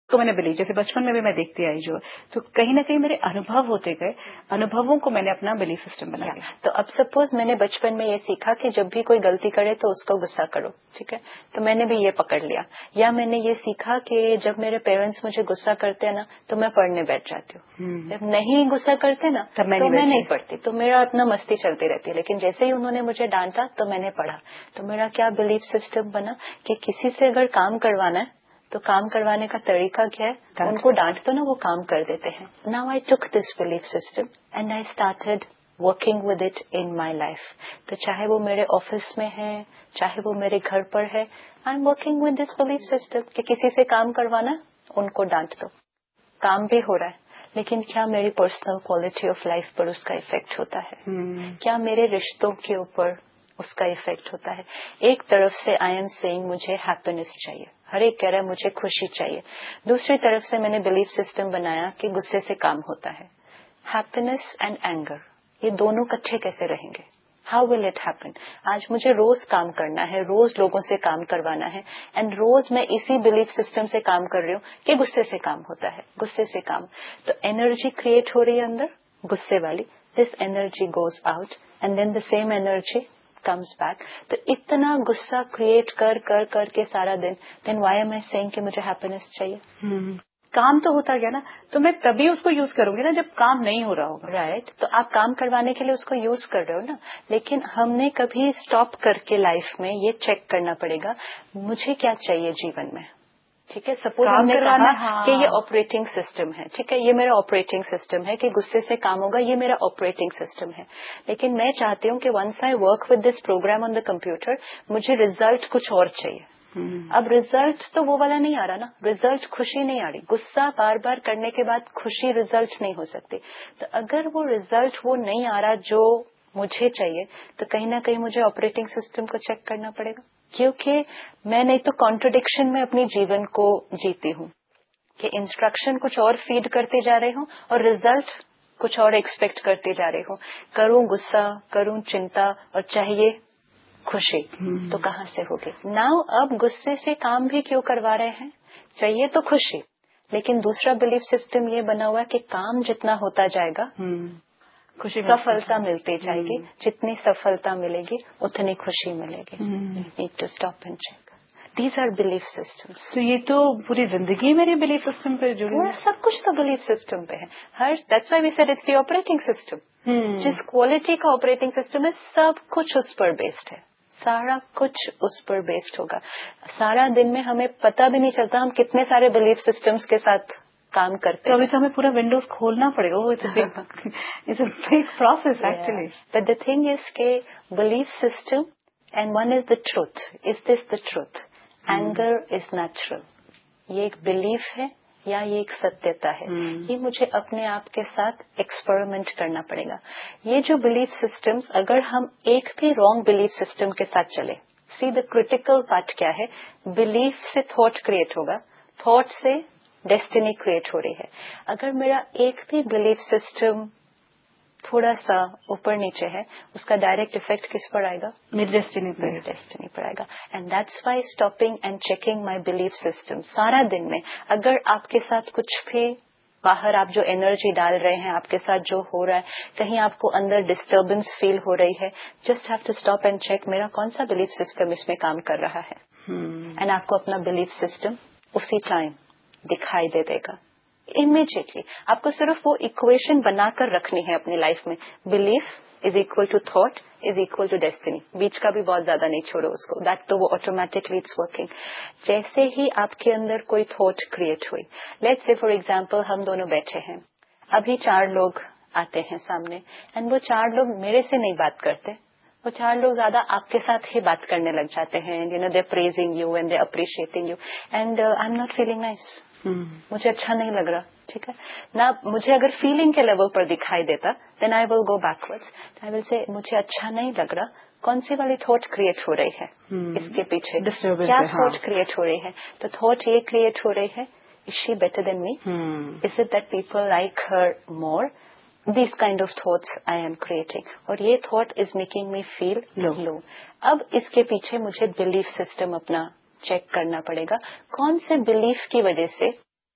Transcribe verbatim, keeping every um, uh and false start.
तो मैंने बिलीव, जैसे बचपन में भी मैं देखती आई जो, तो कहीं ना कहीं मेरे अनुभव होते गए, अनुभवों को मैंने अपना बिलीफ सिस्टम बना लिया। तो अब सपोज मैंने बचपन में ये सीखा कि जब भी कोई गलती करे तो उसको गुस्सा करो, ठीक है, तो मैंने भी ये पकड़ लिया। या मैंने ये सीखा कि जब मेरे पेरेंट्स मुझे गुस्सा करते हैं ना तो मैं पढ़ने बैठ जाती हूँ, जब नहीं गुस्सा करते ना तब मैं तो नहीं मैं नहीं बैठती। पढ़ती, तो मेरा अपना मस्ती चलती रहती है। लेकिन जैसे ही उन्होंने मुझे डांटा तो मैंने पढ़ा, तो मेरा क्या बिलीफ सिस्टम बना कि किसी से अगर काम करवाना है तो काम करवाने का तरीका क्या है, उनको डांट दो ना, वो काम कर देते हैं। Now I took this belief system and I started working with it in my life. तो चाहे वो मेरे ऑफिस में है, चाहे वो मेरे घर पर है, I am working with this belief system कि किसी से काम करवाना, उनको डांट दो, काम भी हो रहा है, लेकिन क्या मेरी पर्सनल क्वालिटी ऑफ लाइफ पर उसका इफेक्ट होता है? hmm. क्या मेरे रिश्तों के ऊपर उसका इफेक्ट होता है? एक तरफ से आई एम सेइंग मुझे हैप्पीनेस चाहिए, हर एक कह रहा है मुझे खुशी चाहिए। दूसरी तरफ से मैंने बिलीफ सिस्टम बनाया कि गुस्से से काम होता है। हैप्पीनेस एंड एंगर, ये दोनों इकट्ठे कैसे रहेंगे? How will it happen? आज मुझे रोज काम करना है, रोज लोगों से काम करवाना है, एंड रोज मैं इसी बिलीफ सिस्टम से काम कर रही हूँ कि गुस्से से काम होता है, गुस्से से काम। तो एनर्जी क्रिएट हो रही है अंदर गुस्से वाली, this energy goes out and then the same energy comes back. तो इतना गुस्सा क्रिएट कर कर कर के सारा दिन, then why am I saying कि मुझे हैप्पीनेस चाहिए? hmm. काम तो होता गया ना, तो मैं तभी उसको यूज करूंगी ना जब काम नहीं हो रहा होगा। Right right? तो आप काम करवाने के लिए उसको यूज कर रहे हो ना, लेकिन हमने कभी स्टॉप करके लाइफ में ये चेक करना पड़ेगा मुझे क्या चाहिए जीवन में। ठीक है, सपोज हमने कहा हाँ। कि ये ऑपरेटिंग सिस्टम है, ठीक है, ये मेरा ऑपरेटिंग सिस्टम है कि गुस्से से काम होगा, ये मेरा ऑपरेटिंग सिस्टम है। लेकिन मैं चाहती हूँ कि once I work with this programme on the computer, मुझे रिजल्ट कुछ और चाहिए। Hmm. अब रिजल्ट तो वो वाला नहीं आ रहा ना, रिजल्ट खुशी नहीं आ रही। गुस्सा बार बार करने के बाद खुशी रिजल्ट नहीं हो सकती। तो अगर वो रिजल्ट वो नहीं आ रहा जो मुझे चाहिए, तो कहीं ना कहीं मुझे ऑपरेटिंग सिस्टम को चेक करना पड़ेगा, क्योंकि मैं नहीं तो कॉन्ट्रडिक्शन में अपनी जीवन को जीती हूँ कि इंस्ट्रक्शन कुछ और फीड करते जा रही हूँ और रिजल्ट कुछ और एक्सपेक्ट करते जा रही हूँ। करूँ गुस्सा, करूँ चिंता और चाहिए खुशी, hmm. तो कहाँ से होगी? नाउ अब गुस्से से काम भी क्यों करवा रहे हैं? चाहिए तो खुशी, लेकिन दूसरा बिलीफ सिस्टम ये बना हुआ है कि काम जितना होता जाएगा hmm. खुशी सफलता मिलती जाएगी, hmm. जितनी सफलता मिलेगी उतनी खुशी मिलेगी। Need to stop and check, these are belief systems. तो ये तो पूरी जिंदगी मेरे बिलीफ सिस्टम पे जुड़ी है, सब कुछ तो बिलीफ सिस्टम पे है। Her that's why we said it's the operating system. जिस क्वालिटी का ऑपरेटिंग सिस्टम है, सब कुछ उस पर बेस्ड है, सारा कुछ उस पर बेस्ड होगा। सारा दिन में हमें पता भी नहीं चलता हम कितने सारे बिलीफ सिस्टम्स के साथ काम करते हैं। तो अभी तो हमें पूरा विंडोज खोलना पड़ेगा, वो it's a big process actually. But the thing is के belief system and one is the truth. Is this the truth? Anger is natural, ये एक बिलीफ है या ये एक सत्यता है? hmm. ये मुझे अपने आप के साथ एक्सपेरिमेंट करना पड़ेगा। ये जो बिलीफ सिस्टम्स, अगर हम एक भी रॉन्ग बिलीफ सिस्टम के साथ चले, सी द क्रिटिकल पार्ट क्या है, बिलीफ से थॉट क्रिएट होगा, थॉट से डेस्टिनी क्रिएट हो रही है। अगर मेरा एक भी बिलीफ सिस्टम थोड़ा सा ऊपर नीचे है, उसका डायरेक्ट इफेक्ट किस पर आएगा? मेरी डेस्टिनी पर, मेरी डेस्टिनी पर आएगा। And that's why stopping and checking my belief system. सारा दिन में अगर आपके साथ कुछ भी बाहर आप जो एनर्जी डाल रहे हैं, आपके साथ जो हो रहा है, कहीं आपको अंदर डिस्टर्बेंस फील हो रही है, just have to stop and check मेरा कौन सा बिलीफ सिस्टम इसमें काम कर रहा है। And hmm. आपको अपना बिलीफ सिस्टम उसी टाइम दिखाई दे देगा इमीडिएटली। आपको सिर्फ वो इक्वेशन बनाकर रखनी है अपनी लाइफ में, belief is equal to thought is equal to destiny. बीच का भी बहुत ज्यादा नहीं छोड़ो उसको, दैट तो वो ऑटोमेटिकली इट्स वर्किंग। जैसे ही आपके अंदर कोई थॉट क्रिएट हुई, लेट्स से फॉर एग्जांपल हम दोनों बैठे हैं, अभी चार लोग आते हैं सामने, एंड वो चार लोग मेरे से नहीं बात करते, वो चार लोग ज्यादा आपके साथ ही बात करने लग जाते हैं। You know, they are praising you and they appreciating you, and I am not feeling nice. Hmm. मुझे अच्छा नहीं लग रहा, ठीक है ना। मुझे अगर फीलिंग के लेवल पर दिखाई देता, then I will go backwards, I will say मुझे अच्छा नहीं लग रहा, कौन सी वाली थॉट क्रिएट हो रही है hmm. इसके पीछे क्या थॉट क्रिएट हो रही है? तो थॉट ये क्रिएट हो रही है, is she better than me, is it that people like her more, this kind of thoughts I am creating, और ये thought is making me feel low. अब इसके पीछे मुझे बिलीफ सिस्टम अपना चेक करना पड़ेगा, कौन से बिलीफ की वजह से